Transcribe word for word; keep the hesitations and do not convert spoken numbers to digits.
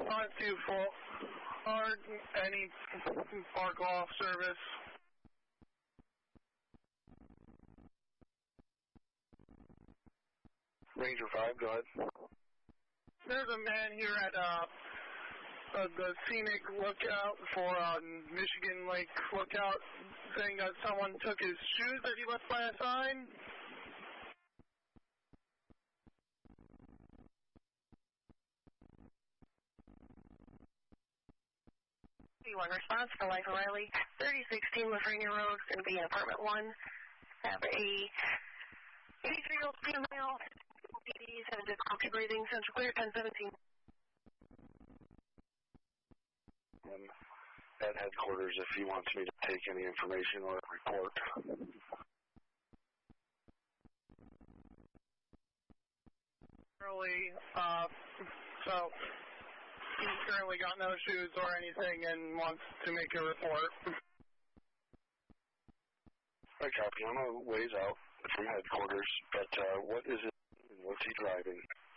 five two four, or any park off service. Ranger five, go ahead. There's a man here at uh, uh, the scenic lookout for uh, Michigan Lake Lookout saying that someone took his shoes that he left by a sign. One response for Life O'Reilly, thirty sixteen Lafrenia Road, going to be in apartment one. Have a eighty-three-year-old female, ladies, and difficulty breathing, central clear, ten seventeen. Um, at headquarters, if he wants me to take any information or report. Currently, uh, so he's currently got no shoes or anything and wants to make a report. I copy. I'm a ways out from headquarters, but uh, what is it and what's he driving?